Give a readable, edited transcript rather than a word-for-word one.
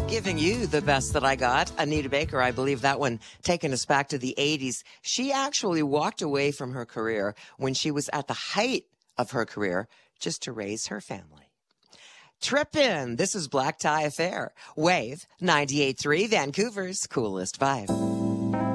Giving you the best that I got. Anita Baker, I believe that one taking us back to the 80s. She actually walked away from her career when she was at the height of her career just to raise her family. Trippin'. This is Black Tie Affair. Wave 98.3, Vancouver's coolest vibe.